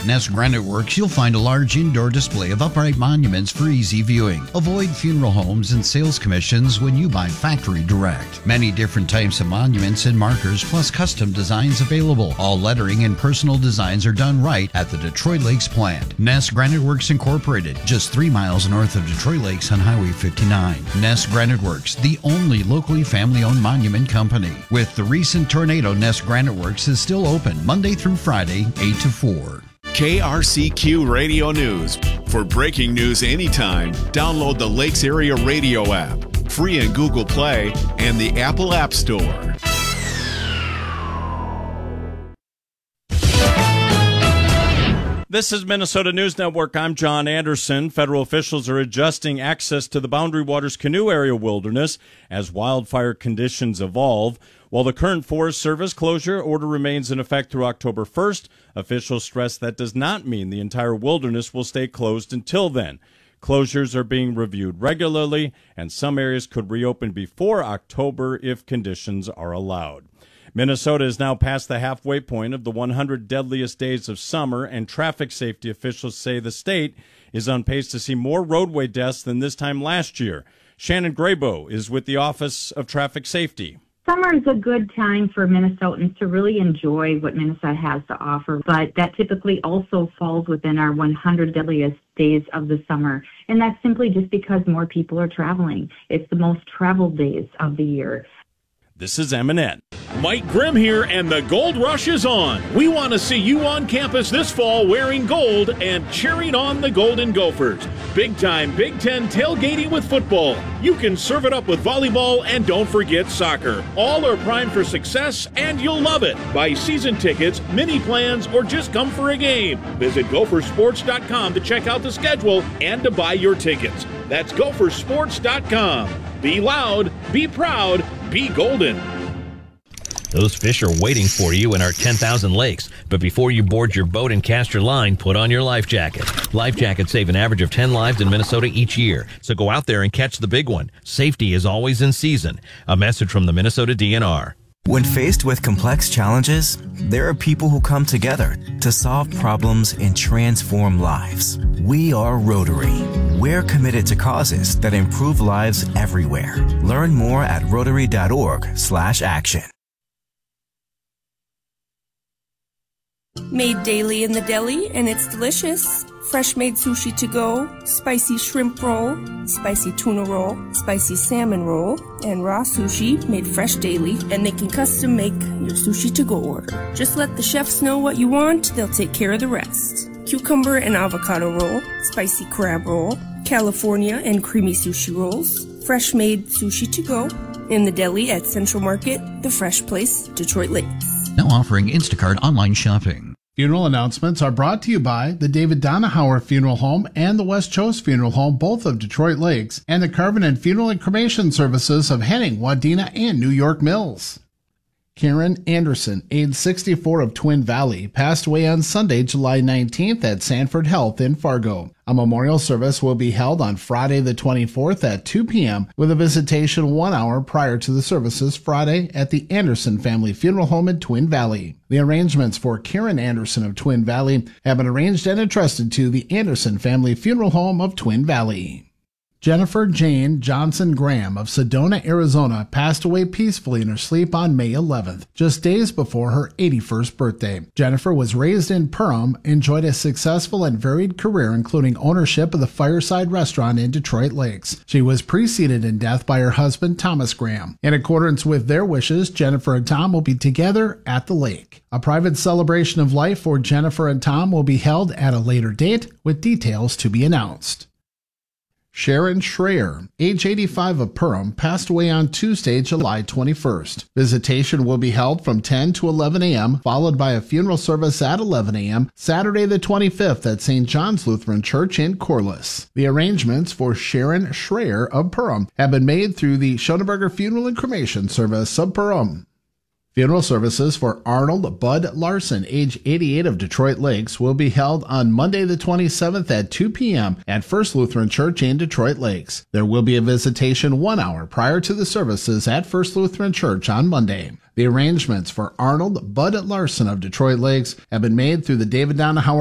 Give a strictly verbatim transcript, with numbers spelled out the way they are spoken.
At Ness Granite Works, you'll find a large indoor display of upright monuments for easy viewing. Avoid funeral homes and sales commissions when you buy factory direct. Many different types of monuments and markers, plus custom designs available. All lettering and personal designs are done right at the Detroit Lakes plant. Ness Granite Works Incorporated, just three miles north of Detroit Lakes on Highway fifty-nine. Ness Granite Works, the only locally family-owned monument company. With the recent tornado, Ness Granite Works is still open Monday through Friday, eight to four. K R C Q Radio News. For breaking news anytime, download the Lakes Area Radio app, free in Google Play and the Apple App Store. This is Minnesota News Network. I'm John Anderson. Federal officials are adjusting access to the Boundary Waters Canoe Area wilderness as wildfire conditions evolve. While the current Forest Service closure order remains in effect through October first, officials stress that does not mean the entire wilderness will stay closed until then. Closures are being reviewed regularly, and some areas could reopen before October if conditions are allowed. Minnesota is now past the halfway point of the one hundred deadliest days of summer, and traffic safety officials say the state is on pace to see more roadway deaths than this time last year. Shannon Graybo is with the Office of Traffic Safety. Summer is a good time for Minnesotans to really enjoy what Minnesota has to offer, but that typically also falls within our one hundred deadliest days of the summer. And that's simply just because more people are traveling. It's the most traveled days of the year. This is M and N. Mike Grimm here, and the Gold Rush is on. We want to see you on campus this fall wearing gold and cheering on the Golden Gophers. Big time Big Ten tailgating with football. You can serve it up with volleyball, and don't forget soccer. All are primed for success, and you'll love it. Buy season tickets, mini plans, or just come for a game. Visit gopher sports dot com to check out the schedule and to buy your tickets. That's gopher sports dot com. Be loud, be proud, be golden. Those fish are waiting for you in our ten thousand lakes. But before you board your boat and cast your line, put on your life jacket. Life jackets save an average of ten lives in Minnesota each year. So go out there and catch the big one. Safety is always in season. A message from the Minnesota D N R. When faced with complex challenges, there are people who come together to solve problems and transform lives. We are Rotary. We're committed to causes that improve lives everywhere. Learn more at rotary dot org slash action. Made daily in the deli, and it's delicious. Fresh made sushi to go, spicy shrimp roll, spicy tuna roll, spicy salmon roll, and raw sushi made fresh daily, and they can custom make your sushi to go order. Just let the chefs know what you want, they'll take care of the rest. Cucumber and avocado roll, spicy crab roll, California and creamy sushi rolls, fresh made sushi to go, in the deli at Central Market, the Fresh Place, Detroit Lakes. Now offering Instacart online shopping. Funeral announcements are brought to you by the David Donahauer Funeral Home and the West Chose Funeral Home, both of Detroit Lakes, and the Carbonet Funeral and Cremation Services of Henning, Wadena, and New York Mills. Karen Anderson, age sixty-four, of Twin Valley, passed away on Sunday, July nineteenth at Sanford Health in Fargo. A memorial service will be held on Friday the twenty-fourth at two p.m. with a visitation one hour prior to the services Friday at the Anderson Family Funeral Home in Twin Valley. The arrangements for Karen Anderson of Twin Valley have been arranged and entrusted to the Anderson Family Funeral Home of Twin Valley. Jennifer Jane Johnson Graham of Sedona, Arizona, passed away peacefully in her sleep on May eleventh, just days before her eighty-first birthday. Jennifer was raised in Perham, enjoyed a successful and varied career, including ownership of the Fireside Restaurant in Detroit Lakes. She was preceded in death by her husband, Thomas Graham. In accordance with their wishes, Jennifer and Tom will be together at the lake. A private celebration of life for Jennifer and Tom will be held at a later date, with details to be announced. Sharon Schreier, age eighty-five, of Perham, passed away on Tuesday, July twenty-first. Visitation will be held from ten to eleven a.m., followed by a funeral service at eleven a.m., Saturday the twenty-fifth at Saint John's Lutheran Church in Corliss. The arrangements for Sharon Schreier of Perham have been made through the Schoenberger Funeral and Cremation Service of Perham. Funeral services for Arnold Bud Larson, age eighty-eight, of Detroit Lakes, will be held on Monday the twenty-seventh at two p.m. at First Lutheran Church in Detroit Lakes. There will be a visitation one hour prior to the services at First Lutheran Church on Monday. The arrangements for Arnold Bud Larson of Detroit Lakes have been made through the David Donahauer